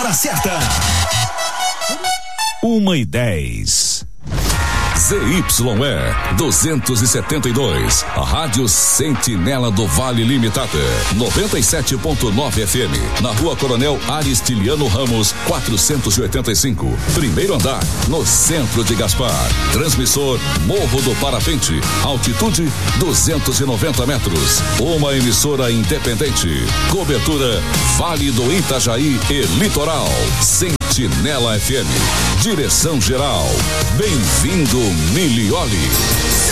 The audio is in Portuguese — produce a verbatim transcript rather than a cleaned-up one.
hora certa. Uma e dez. Z Y E duzentos e setenta e dois, a Rádio Sentinela do Vale Limitada, noventa e sete ponto nove F M, na Rua Coronel Aristiliano Ramos, quatrocentos e oitenta e cinco, primeiro andar, no centro de Gaspar. Transmissor Morro do Parapente, altitude duzentos e noventa metros. Uma emissora independente. Cobertura Vale do Itajaí e Litoral. Sentinela F M. Direção geral. Bem-vindo, Milioli.